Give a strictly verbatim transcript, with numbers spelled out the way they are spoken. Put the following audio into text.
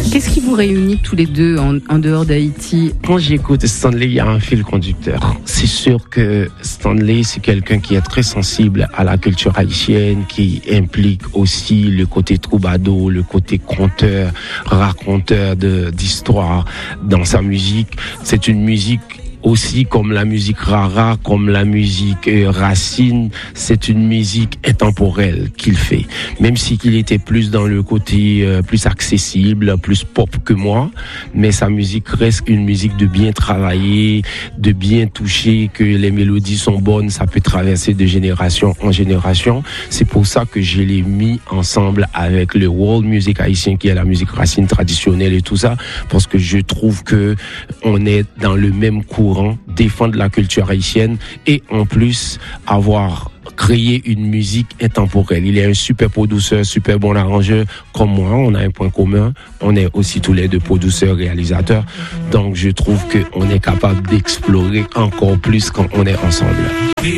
Qu'est-ce qui vous réunit tous les deux en, en dehors d'Haïti? Quand j'écoute Stanley, il y a un fil conducteur. C'est sûr que Stanley, c'est quelqu'un qui est très sensible à la culture haïtienne, qui implique aussi le côté troubadour, le côté conteur, raconteur de, d'histoire dans sa musique. C'est une musique aussi comme la musique rara, comme la musique euh, racine, c'est une musique intemporelle qu'il fait. Même si qu'il était plus dans le côté euh, plus accessible, plus pop que moi, mais sa musique reste une musique de bien travailler, de bien toucher, que les mélodies sont bonnes, ça peut traverser de génération en génération. C'est pour ça que je l'ai mis ensemble avec le world music haïtien, qui est la musique racine traditionnelle et tout ça, parce que je trouve que on est dans le même courant, défendre la culture haïtienne et en plus avoir créé une musique intemporelle. Il est un super producteur, super bon arrangeur comme moi. On a un point commun. On est aussi tous les deux producteurs, réalisateurs. Donc je trouve qu'on est capable d'explorer encore plus quand on est ensemble.